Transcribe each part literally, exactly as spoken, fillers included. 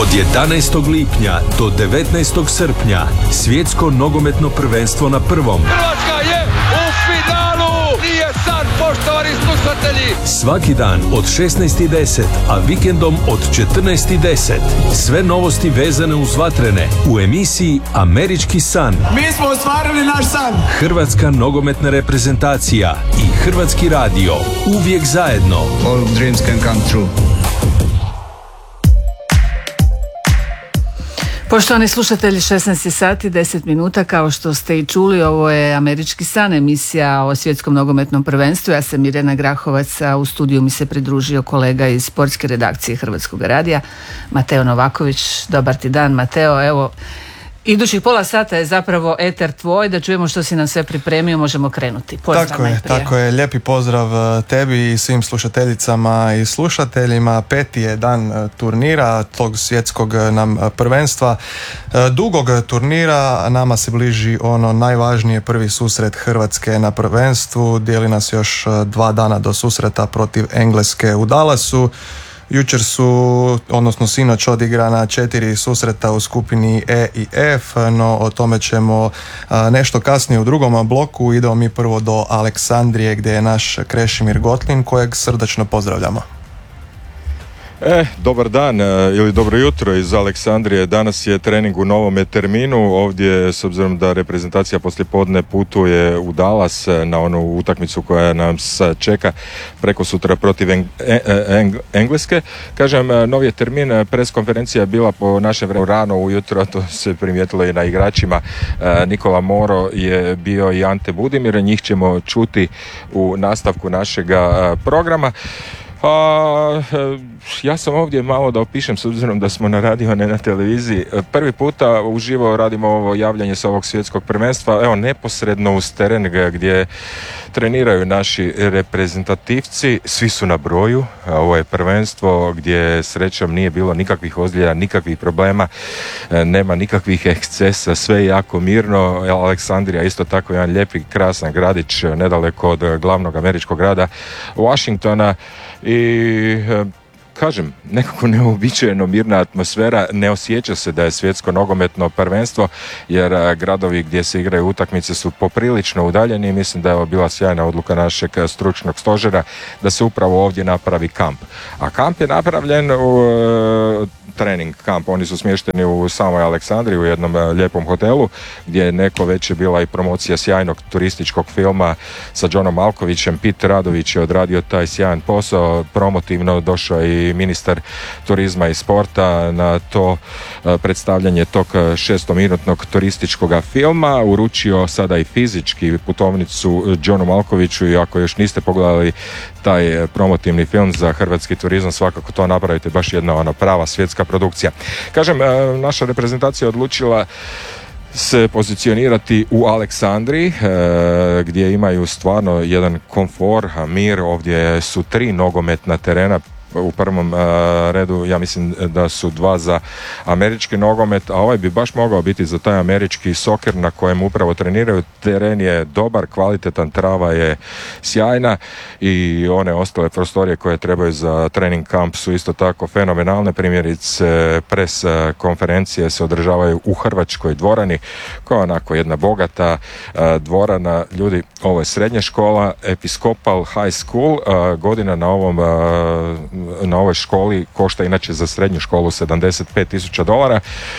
Od jedanaestog lipnja do devetnaestog srpnja svjetsko nogometno prvenstvo na prvom. Hrvatska je u finalu! Nije sad, poštovani slušatelji! Svaki dan od šesnaest i deset, a vikendom od četrnaest i deset. Sve novosti vezane uz vatrene u emisiji Američki san. Mi smo ostvarili naš san! Hrvatska nogometna reprezentacija i Hrvatski radio. Uvijek zajedno. All dreams can come true. Poštovani slušatelji, šesnaest sati, deset minuta, kao što ste i čuli, ovo je Američki san, emisija o svjetskom nogometnom prvenstvu. Ja sam Irena Grahovac, a u studiju mi se pridružio kolega iz sportske redakcije Hrvatskog radija, Mateo Novaković. Dobar ti dan, Mateo. Evo, idućih pola sata je zapravo eter tvoj, da čujemo što si nam sve pripremio, možemo krenuti. Pozdrav tako je, najprije. tako je. Lijepi pozdrav tebi i svim slušateljicama i slušateljima. Peti je dan turnira, tog svjetskog nam prvenstva. Dugog turnira, nama se bliži ono najvažnije, prvi susret Hrvatske na prvenstvu. Dijeli nas još dva dana do susreta protiv Engleske u Dallasu. Jučer su, odnosno sinoć, odigrana četiri susreta u skupini E i F, no o tome ćemo a, nešto kasnije u drugom bloku. Idemo mi prvo do Aleksandrije gdje je naš Krešimir Gotlin, kojeg srdačno pozdravljamo. E, dobar dan ili dobro jutro iz Aleksandrije. Danas je trening u novome terminu. Ovdje, s obzirom da reprezentacija poslijepodne putuje u Dallas na onu utakmicu koja nam čeka preko sutra protiv Eng- Eng- Engleske. Kažem, novi je termin. Pres konferencija je bila po našem vremenu rano ujutro, to se primijetilo i na igračima. Nikola Moro je bio i Ante Budimir. Njih ćemo čuti u nastavku našega programa. A, ja sam ovdje malo da opišem, s obzirom da smo na radiju, ne na televiziji. Prvi puta uživo radimo ovo javljanje sa ovog svjetskog prvenstva, evo neposredno uz teren gdje treniraju naši reprezentativci. Svi su na broju. Ovo je prvenstvo gdje srećom nije bilo nikakvih ozljeda, nikakvih problema, nema nikakvih ekscesa, sve je jako mirno. Aleksandrija isto tako jedan lijepi, krasan gradić nedaleko od glavnog američkog grada Washingtona. I kažem, nekako neuobičajeno mirna atmosfera, ne osjeća se da je svjetsko nogometno prvenstvo, jer gradovi gdje se igraju utakmice su poprilično udaljeni i mislim da je ovo bila sjajna odluka našeg stručnog stožera da se upravo ovdje napravi kamp. A kamp je napravljen u trening kamp, oni su smješteni u samoj Aleksandriji u jednom lijepom hotelu gdje je neko već je bila i promocija sjajnog turističkog filma sa Johnom Malkovićem. Pete Radović je odradio taj sjajan posao, promotivno došao i ministar turizma i sporta na to predstavljanje tog šestominutnog turističkog filma, uručio sada i fizički putovnicu Johnu Malkoviću i ako još niste pogledali taj promotivni film za hrvatski turizam, svakako to napravite, baš jedna ona prava svjetska produkcija. Kažem, naša reprezentacija je odlučila se pozicionirati u Aleksandriji e, gdje imaju stvarno jedan komfor, mir. Ovdje su tri nogometna terena. U prvom uh, redu ja mislim da su dva za američki nogomet, a ovaj bi baš mogao biti za taj američki soker na kojem upravo treniraju. Teren je dobar, kvalitetan, trava je sjajna i one ostale prostorije koje trebaju za trening kamp su isto tako fenomenalne. Primjerice, pres konferencije se održavaju u Hrvačkoj dvorani, koja je onako jedna bogata uh, dvorana. Ljudi, ovo je srednja škola, Episcopal High School, uh, godina na ovom uh, na ovoj školi košta inače za srednju školu sedamdeset pet tisuća dolara.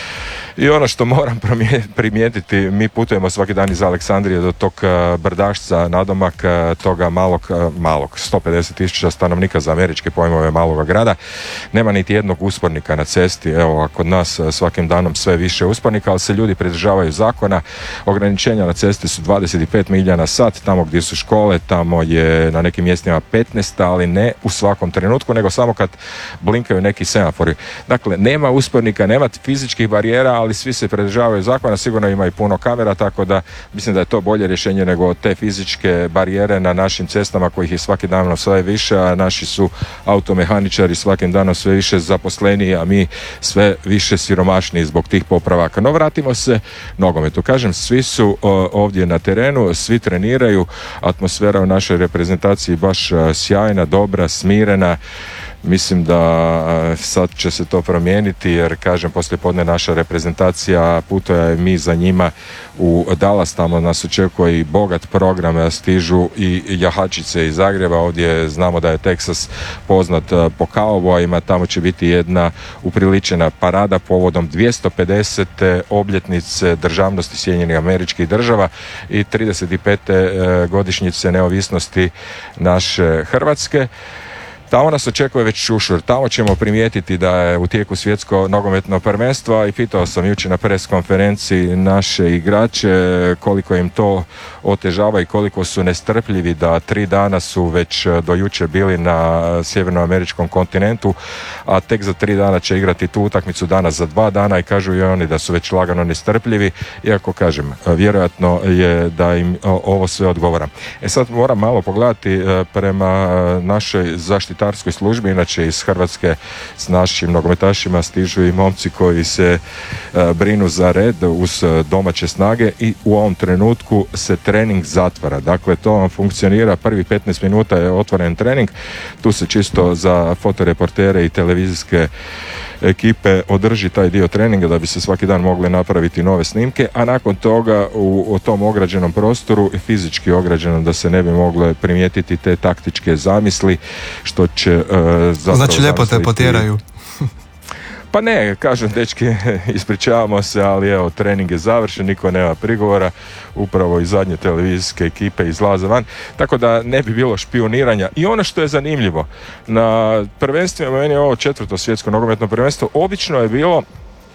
I ono što moram primijetiti, mi putujemo svaki dan iz Aleksandrije do tog brdašca nadomak toga malog, malog sto pedeset tisuća stanovnika za američke pojmove maloga grada. Nema niti jednog uspornika na cesti. Evo, kod nas svakim danom sve više uspornika, ali se ljudi pridržavaju zakona. Ograničenja na cesti su dvadeset pet milja na sat, tamo gdje su škole, tamo je na nekim mjestima petnaest, ali ne u svakom trenutku, nego samo kad blinkaju neki semafori. Dakle, nema uspornika, nema fizičkih barijera, ali svi se pridržavaju zakona, sigurno ima i puno kamera, tako da mislim da je to bolje rješenje nego te fizičke barijere na našim cestama kojih je svaki dan sve više, a naši su automehaničari svakim danom sve više zaposleniji, a mi sve više siromašniji zbog tih popravaka. No vratimo se nogometu. Kažem, svi su o, ovdje na terenu, svi treniraju, atmosfera u našoj reprezentaciji baš sjajna, dobra, smirena. Mislim da sad će se to promijeniti jer, kažem, poslijepodne naša reprezentacija putuje mi za njima u Dallas, tamo nas očekuje i bogat program, stižu i jahačice iz Zagreba, ovdje znamo da je Teksas poznat po kaubojima, tamo će biti jedna upriličena parada povodom dvjesto pedesete obljetnice državnosti Sjedinjenih Američkih Država i trideset pete godišnjice neovisnosti naše Hrvatske. Tamo nas očekuje već šušur, tamo ćemo primijetiti da je u tijeku svjetsko nogometno prvenstvo i pitao sam jučer na pres konferenciji naše igrače koliko im to otežava i koliko su nestrpljivi da tri dana su već do jučer bili na sjevernoameričkom kontinentu, a tek za tri dana će igrati tu utakmicu, danas za dva dana i kažu i oni da su već lagano nestrpljivi, iako kažem, vjerojatno je da im ovo sve odgovara. E sad moram malo pogledati prema našoj zaštiti službi, inače iz Hrvatske s našim nogometašima stižu i momci koji se e, brinu za red uz domaće snage i u ovom trenutku se trening zatvara. Dakle, to vam funkcionira, prvi petnaest minuta je otvoren trening, tu se čisto za fotoreportere i televizijske ekipe održi taj dio treninga da bi se svaki dan mogli napraviti nove snimke, a nakon toga u, u tom ograđenom prostoru, fizički ograđenom, da se ne bi mogle primijetiti te taktičke zamisli, što će uh, zapravo... Znači lijepo te potjeraju. Pa ne, kažem, dečki, ispričavamo se, ali evo, trening je završen, niko nema prigovora, upravo i zadnje televizijske ekipe izlaze van, tako da ne bi bilo špioniranja. I ono što je zanimljivo, na prvenstvima, meni je ovo četvrto svjetsko nogometno prvenstvo, obično je bilo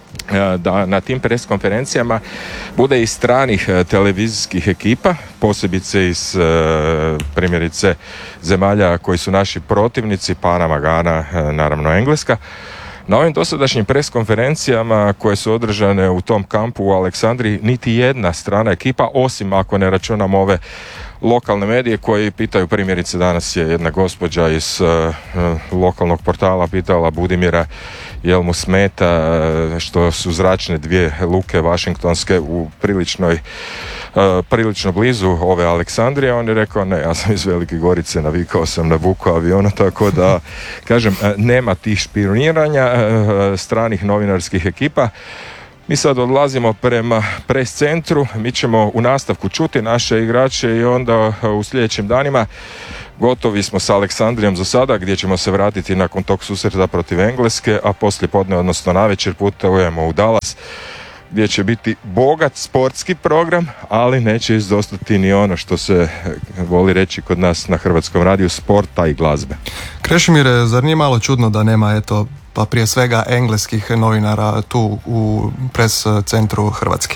da na tim pres konferencijama bude i stranih televizijskih ekipa, posebice iz primjerice zemalja koji su naši protivnici, Panama, Gana, naravno Engleska. Na ovim dosadašnjim pres konferencijama koje su održane u tom kampu u Aleksandriji, niti jedna strana ekipa, osim ako ne računamo ove lokalne medije koji pitaju, primjerice danas je jedna gospođa iz uh, lokalnog portala pitala Budimira jel mu smeta uh, što su zračne dvije luke Washingtonske u priličnoj uh, prilično blizu ove Aleksandrije. On je rekao ne, ja sam iz Velike Gorice, navikao sam na buku aviona, tako da kažem, uh, nema tih špioniranja uh, stranih novinarskih ekipa. Mi sad odlazimo prema pres centru, mi ćemo u nastavku čuti naše igrače i onda u sljedećim danima gotovi smo sa Aleksandrijom za sada, gdje ćemo se vratiti nakon tog susreta protiv Engleske, a poslije podne, odnosno navečer, putujemo u Dallas, gdje će biti bogat sportski program, ali neće izostati ni ono što se voli reći kod nas na Hrvatskom radiju, sporta i glazbe. Krešimire, zar nije malo čudno da nema, eto, pa prije svega engleskih novinara tu u pres centru Hrvatske?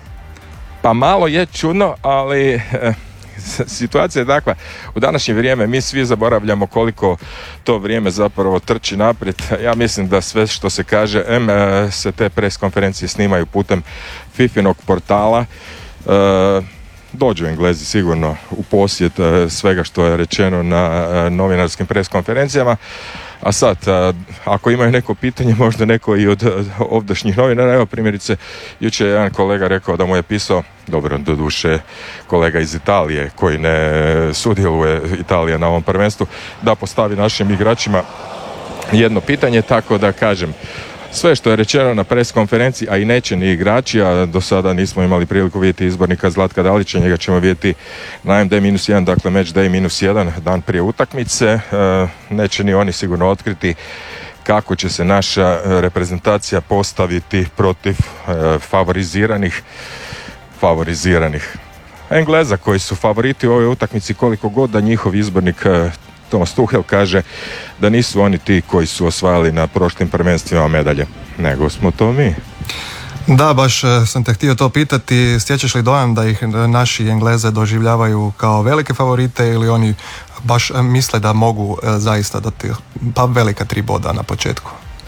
Pa malo je čudno, ali eh, situacija je takva. U današnje vrijeme mi svi zaboravljamo koliko to vrijeme zapravo trči naprijed. Ja mislim da sve što se kaže, em, eh, se te pres konferencije snimaju putem Fifinog portala. Eh, dođu Englezi sigurno u posjet eh, svega što je rečeno na eh, novinarskim pres konferencijama. A sad, ako imaju neko pitanje, možda neko i od ovdašnjih novinara, evo primjerice, jučer je jedan kolega rekao da mu je pisao, dobro, doduše kolega iz Italije koji ne sudjeluje Italija na ovom prvenstvu, da postavi našim igračima jedno pitanje, tako da kažem, sve što je rečeno na pres konferenciji, a i neće ni igrači, a do sada nismo imali priliku vidjeti izbornika Zlatka Dalića, njega ćemo vidjeti na M D minus jedan, dakle match day minus jedan, dan prije utakmice. E, neće ni oni sigurno otkriti kako će se naša reprezentacija postaviti protiv e, favoriziranih favoriziranih Engleza koji su favoriti u ovoj utakmici, koliko god da njihov izbornik e, Thomas Tuchel kaže da nisu oni ti koji su osvajali na prošlim prvenstvima medalje, nego smo to mi. Da, baš sam te htio to pitati, stječeš li dojam da ih naši Engleze doživljavaju kao velike favorite ili oni baš misle da mogu zaista dati pa velika tri boda na početku?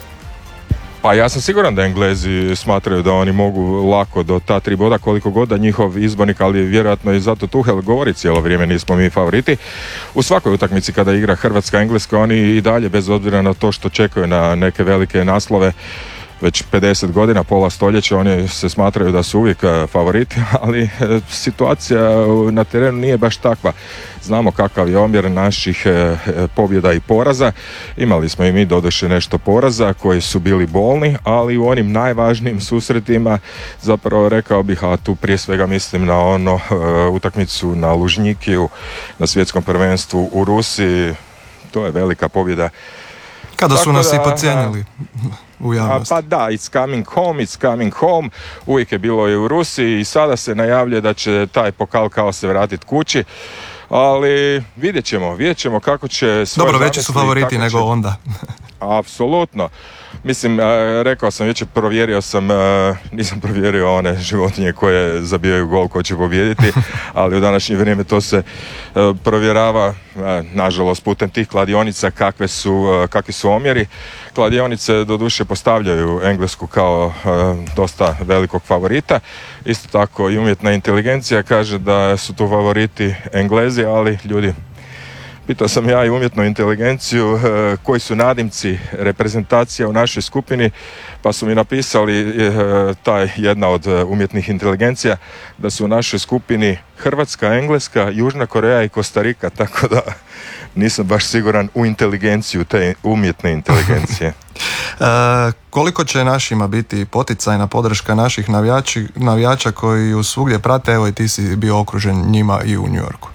Pa ja sam siguran da Englezi smatraju da oni mogu lako do ta tri boda, koliko god da njihov izbornik, ali vjerojatno i zato Tuchel govori cijelo vrijeme nismo mi favoriti. U svakoj utakmici kada igra Hrvatska Engleska, oni i dalje, bez obzira na to što čekaju na neke velike naslove, već pedeset godina, pola stoljeća, oni se smatraju da su uvijek favoriti, ali situacija na terenu nije baš takva. Znamo kakav je omjer naših pobjeda i poraza. Imali smo i mi doduše nešto poraza koji su bili bolni, ali u onim najvažnijim susretima, zapravo rekao bih, a tu prije svega mislim na ono utakmicu na Lužnjikiju, na svjetskom prvenstvu u Rusiji, to je velika pobjeda. Kada su Tako nas da, i podcijenili u javnosti. Pa da, it's coming home, it's coming home. Uvijek je bilo i u Rusiji i sada se najavljuje da će taj pokal kao se vratiti kući. Ali vidjet ćemo, vidjet ćemo kako će svoje Dobro, veći su favoriti nego će... onda. Apsolutno. Mislim, rekao sam, već provjerio sam, nisam provjerio one životinje koje zabijaju gol ko će pobijediti, ali u današnje vrijeme to se provjerava, nažalost, putem tih kladionica kakve su, kakvi su omjeri. Kladionice doduše postavljaju Englesku kao dosta velikog favorita. Isto tako i umjetna inteligencija kaže da su tu favoriti Englezi, ali ljudi, pitao sam ja i umjetnu inteligenciju e, koji su nadimci reprezentacija u našoj skupini, pa su mi napisali e, taj jedna od umjetnih inteligencija da su u našoj skupini Hrvatska, Engleska, Južna Koreja i Kostarika, tako da nisam baš siguran u inteligenciju te umjetne inteligencije. e, koliko će našima biti poticajna podrška naših navijači, navijača koji ju svugdje prate, evo i ti si bio okružen njima i u New Yorku?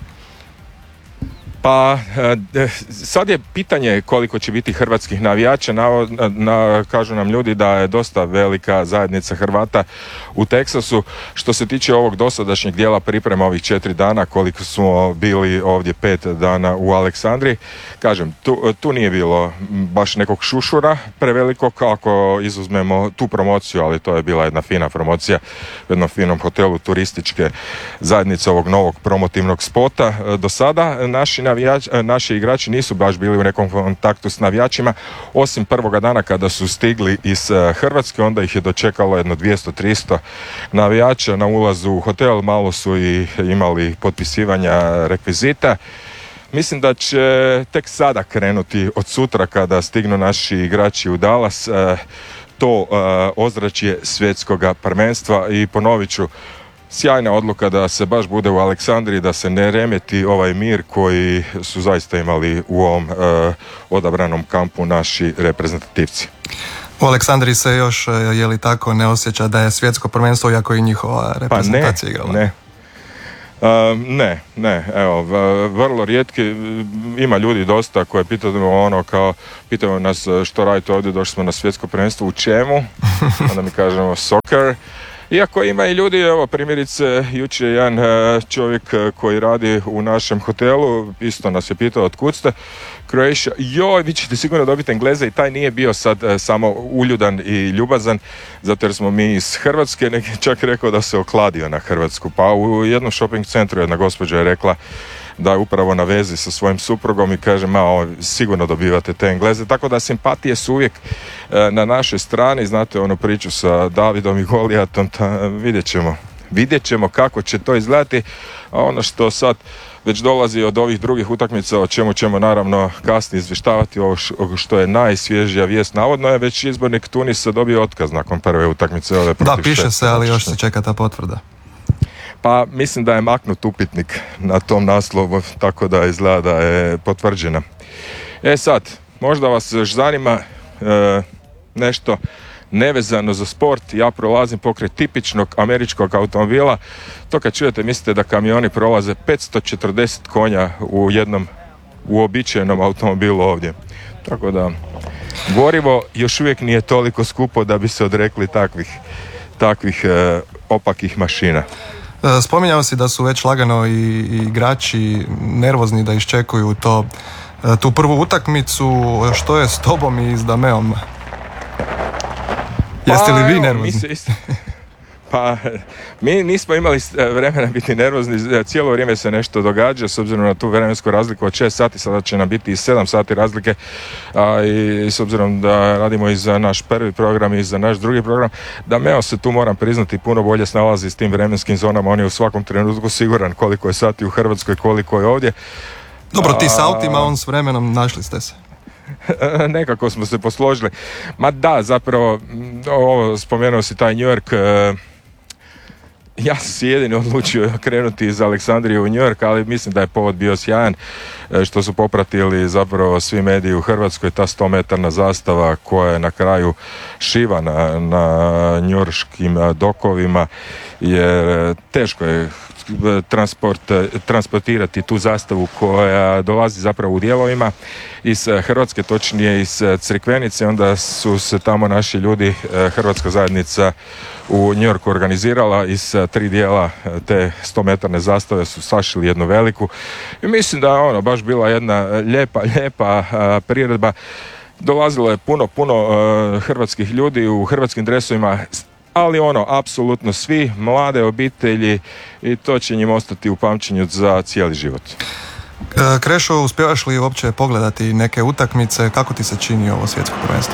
Pa sad je pitanje koliko će biti hrvatskih navijača. Na, na, kažu nam ljudi da je dosta velika zajednica Hrvata u Teksasu. Što se tiče ovog dosadašnjeg dijela priprema ovih četiri dana, koliko smo bili ovdje pet dana u Aleksandriji, kažem, tu, tu nije bilo baš nekog šušura prevelikog ako izuzmemo tu promociju, ali to je bila jedna fina promocija u jednom finom hotelu turističke zajednice ovog novog promotivnog spota. Do sada naši Navijač, naši igrači nisu baš bili u nekom kontaktu s navijačima, osim prvoga dana kada su stigli iz Hrvatske, onda ih je dočekalo jedno dvjesto tristo navijača na ulazu u hotel, malo su i imali potpisivanja rekvizita. Mislim da će tek sada krenuti od sutra kada stignu naši igrači u Dallas to ozračje svjetskoga prvenstva i ponovit ću, sjajna odluka da se baš bude u Aleksandriji, da se ne remeti ovaj mir koji su zaista imali u ovom uh, odabranom kampu naši reprezentativci. U Aleksandriji se još, je li tako, ne osjeća da je svjetsko prvenstvo, iako i njihova reprezentacija pa igrala? Ne, Uh, ne, ne, evo, vrlo rijetki, ima ljudi dosta koje pitaju ono kao, pitaju nas što radite ovdje, došli smo na svjetsko prvenstvo, u čemu? Onda mi kažemo soccer. Iako ima i ljudi, evo primjerice, jučer je jedan čovjek koji radi u našem hotelu, isto nas je pitao otkud ste, Croatia, joj, vi ćete sigurno dobiti Engleze, i taj nije bio sad samo uljudan i ljubazan, zato jer smo mi iz Hrvatske, nek je čak rekao da se okladio na Hrvatsku. Pa u jednom shopping centru jedna gospođa je rekla da je upravo na vezi sa svojim suprugom i kaže, ma, o, sigurno dobivate te Engleze, tako da simpatije su uvijek e, na našoj strani. Znate onu priču sa Davidom i Golijatom, ta, vidjet ćemo vidjet ćemo kako će to izgledati, a ono što sad već dolazi od ovih drugih utakmica, o čemu ćemo naravno kasnije izvještavati, ovo što je najsvježija vijest, navodno je već izbornik Tunisa dobio otkaz nakon prve utakmice ove protiv Da, piše šest, se, ali još se čeka ta potvrda. Pa mislim da je maknut upitnik na tom naslovu, tako da izgleda da je potvrđena. E sad, možda vas još zanima e, nešto nevezano za sport. Ja prolazim pokraj tipičnog američkog automobila. To kad čujete mislite da kamioni prolaze petsto četrdeset konja u jednom uobičajenom automobilu ovdje. Tako da gorivo još uvijek nije toliko skupo da bi se odrekli takvih, takvih e, opakih mašina. Spominjao si da su već lagano i, i igrači nervozni da iščekuju to, tu prvu utakmicu. Što je s tobom i s Dameom? Jeste li vi nervozni? Mi se isto... Pa, mi nismo imali vremena biti nervozni, cijelo vrijeme se nešto događa, s obzirom na tu vremensku razliku od šest sati, sada će nam biti i sedam sati razlike, a i s obzirom da radimo i za naš prvi program i za naš drugi program, da Meo se tu, moram priznati, puno bolje snalazi s tim vremenskim zonama, on je u svakom trenutku siguran koliko je sati u Hrvatskoj, koliko je ovdje. Dobro, ti s autima, on s vremenom, našli ste se. nekako smo se posložili. Ma da, zapravo, ovo, spomenuo si taj New York, ja sam se jedini odlučio krenuti iz Aleksandrije u New York, ali mislim da je povod bio sjajan, što su popratili zapravo svi mediji u Hrvatskoj, ta sto metarna zastava koja je na kraju šivana na njujorškim dokovima, jer teško je transport, transportirati tu zastavu koja dolazi zapravo u dijelovima iz Hrvatske, točnije iz Crikvenice. Onda su se tamo naši ljudi, hrvatska zajednica u New Yorku organizirala, iz tri dijela te sto metarne zastave su sašili jednu veliku i mislim da je ono baš bila jedna lijepa, lijepa priredba. Dolazilo je puno, puno hrvatskih ljudi u hrvatskim dresovima, ali ono, apsolutno svi, mlade obitelji, i to će njim ostati u pamćenju za cijeli život. Krešo, uspijevaš li uopće pogledati neke utakmice? Kako ti se čini ovo svjetsko prvenstvo?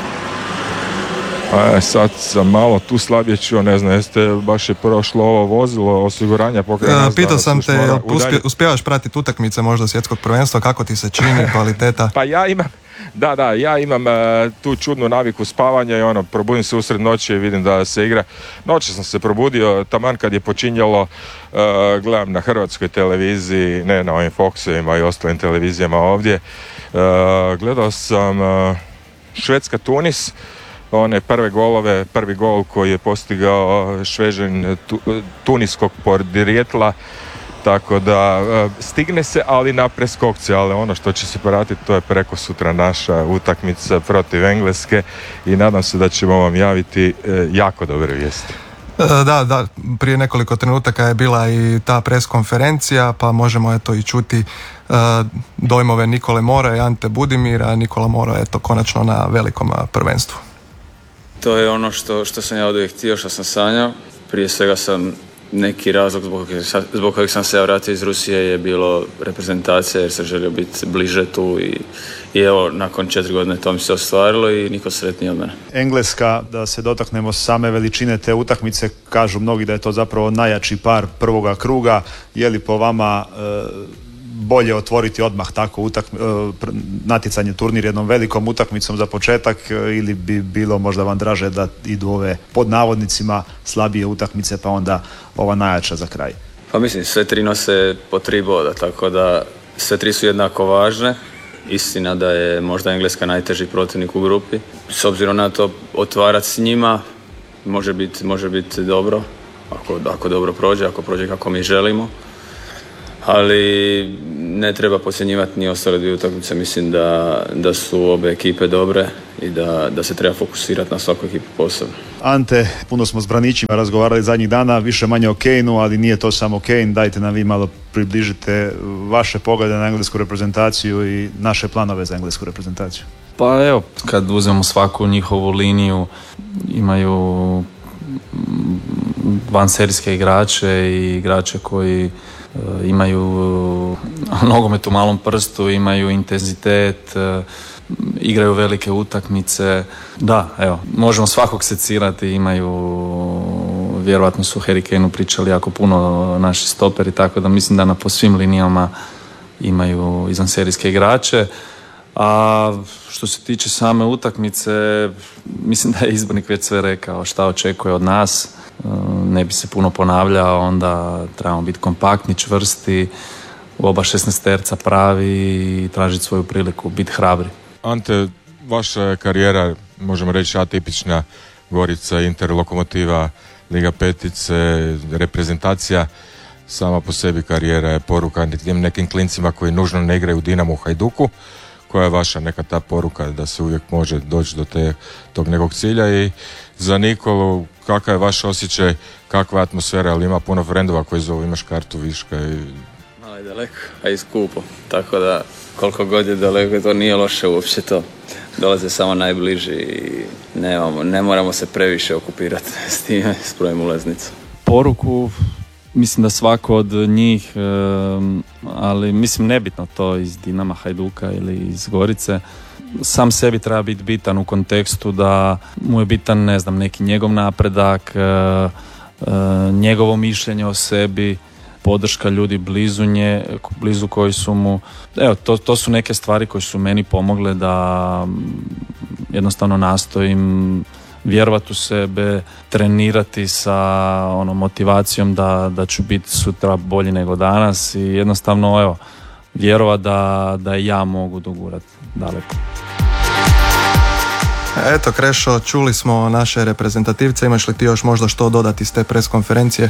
A, sad sam malo tu slabije čuo, ne znam, jeste baš je prošlo ovo vozilo osiguranja pokraj nas. Pitao sam te, uspje, uspijevaš pratiti utakmice možda svjetskog prvenstva, kako ti se čini kvaliteta? Pa ja imam, da, da, ja imam uh, tu čudnu naviku spavanja i ono, probudim se usred noći i vidim da se igra. Noće sam se probudio, taman kad je počinjalo, uh, gledam na hrvatskoj televiziji, ne na ovim Foxovima i ostalim televizijama ovdje. Uh, gledao sam uh, Švedska-Tunis, one prve golove, prvi gol koji je postigao Šveđan tu, tuniskog podrijetla, tako da stigne se, ali na preskokce, ali ono što će se pratiti to je preko sutra naša utakmica protiv Engleske i nadam se da ćemo vam javiti jako dobre vijesti. Da, da, prije nekoliko trenutaka je bila i ta preskonferencija, pa možemo eto i čuti uh, dojmove Nikole Mora i Ante Budimira. Nikola Mora je to konačno na velikom prvenstvu. To je ono što, što sam ja oduvijek htio, što sam sanjao. Prije svega sam neki razlog zbog, zbog kojeg sam se ja vratio iz Rusije je bilo reprezentacija, jer sam želio biti bliže tu i, i evo, nakon četiri godine to mi se ostvarilo i niko sretniji od mene. Engleska, da se dotaknemo same veličine te utakmice, kažu mnogi da je to zapravo najjači par prvoga kruga. Je li po vama e, bolje otvoriti odmah tako utakmi, natjecanje, turnir jednom velikom utakmicom za početak, ili bi bilo možda vam draže da idu ove pod navodnicima slabije utakmice pa onda ova najjača za kraj? Pa mislim, sve tri nose po tri boda, tako da sve tri su jednako važne. Istina da je možda Engleska najteži protivnik u grupi. S obzirom na to, otvarati s njima može biti, može biti dobro, ako, ako dobro prođe, ako prođe kako mi želimo. Ali ne treba podcjenjivati ni ostale dvije utakmice. Mislim da, da su obe ekipe dobre i da, da se treba fokusirati na svaku ekipu posebno. Ante, puno smo s braničima razgovarali zadnjih dana, više manje o Kaneu, ali nije to samo Kane. Dajte nam vi malo približite vaše poglede na englesku reprezentaciju i naše planove za englesku reprezentaciju. Pa evo, kad uzmemo svaku njihovu liniju, imaju vanserijske igrače i igrače koji imaju nogomet u malom prstu, imaju intenzitet, igraju velike utakmice. Da, evo, možemo svakog secirati, imaju, vjerojatno su Harry Kaneu pričali jako puno naši stoperi, tako da mislim da na po svim linijama imaju izvanserijske igrače. A što se tiče same utakmice, mislim da je izbornik već sve rekao šta očekuje od nas. Ne bi se puno ponavljao, onda trebamo biti kompaktni, čvrsti, u oba šesnaesterca pravi i tražiti svoju priliku, biti hrabri. Ante, vaša karijera, možemo reći atipična, Gorica, Inter, Lokomotiva, Liga petice, reprezentacija, sama po sebi karijera je poruka nekim klincima koji nužno ne igraju u Dinamu, u Hajduku. Koja je vaša neka ta poruka da se uvijek može doći do te, tog nekog cilja? I za Nikolu, kakav je vaš osjećaj, kakva je atmosfera, ali ima puno frendova koji zovu imaš kartu viška i... Malo je daleko, a i skupo, tako da koliko god je daleko, to nije loše uopće to. Dolaze samo najbliži i nemamo, ne moramo se previše okupirati s time, s brojem ulaznica. Poruku, mislim da svako od njih, ali mislim nebitno to iz Dinama, Hajduka ili iz Gorice, sam sebi treba biti bitan u kontekstu da mu je bitan, ne znam, neki njegov napredak, njegovo mišljenje o sebi, podrška ljudi blizu nje, blizu koji su mu, evo, to, to su neke stvari koje su meni pomogle da jednostavno nastojim vjerovati u sebe, trenirati sa ono, motivacijom da, da ću biti sutra bolji nego danas i jednostavno evo, vjerovati da, da ja mogu dogurati daleko. Eto Krešo, čuli smo naše reprezentativce, imaš li ti još možda što dodati s te pres konferencije?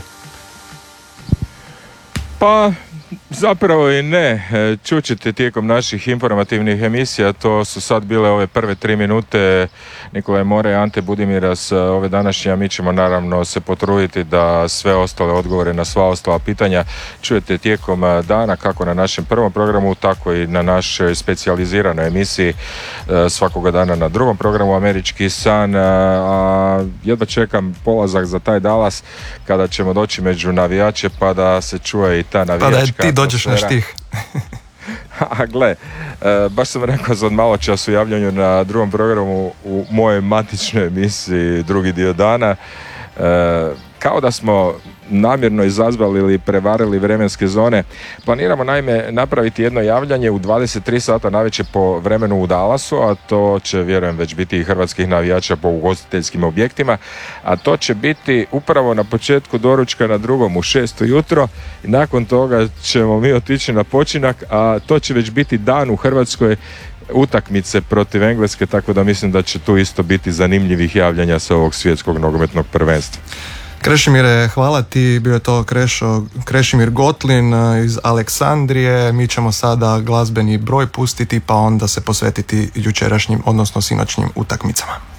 Pa zapravo i ne, čućete tijekom naših informativnih emisija, to su sad bile ove prve tri minute Nikolaj More i Ante Budimira s ove današnje, a mi ćemo naravno se potruditi da sve ostale odgovore na sva ostala pitanja čujete tijekom dana, kako na našem prvom programu, tako i na našoj specijaliziranoj emisiji svakoga dana na drugom programu Američki san, a jedva čekam polazak za taj Dallas kada ćemo doći među navijače pa da se čuje i ta navijačka. Ti dođeš na štih. A gle, e, baš sam rekao za malo čas u javljanju na drugom programu u mojoj matičnoj emisiji drugi dio dana, e, kao da smo namjerno izazvali ili prevarili vremenske zone. Planiramo naime napraviti jedno javljanje u dvadeset tri sata navečer po vremenu u Dallasu, a to će vjerujem već biti i hrvatskih navijača po ugostiteljskim objektima, a to će biti upravo na početku doručka na drugom u šest ujutro i nakon toga ćemo mi otići na počinak, a to će već biti dan u Hrvatskoj utakmice protiv Engleske, tako da mislim da će tu isto biti zanimljivih javljanja sa ovog svjetskog nogometnog prvenstva. Krešimire, hvala ti, bio je to Krešo, Krešimir Gotlin iz Aleksandrije. Mi ćemo sada glazbeni broj pustiti pa onda se posvetiti jučerašnjim, odnosno sinoćnjim utakmicama.